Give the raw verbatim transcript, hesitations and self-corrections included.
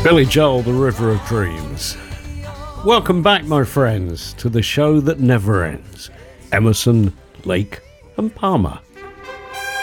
Billy Joel, The River of Dreams. Welcome back, my friends, to the show that never ends. Emerson, Lake and Palmer.